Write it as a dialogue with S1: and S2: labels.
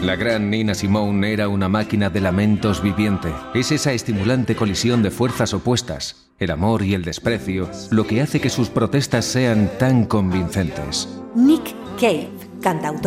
S1: La gran Nina Simone era una máquina de lamentos viviente. Es esa estimulante colisión de fuerzas opuestas, el amor y el desprecio, lo que hace que sus protestas sean tan convincentes.
S2: Nick Cave, cantautor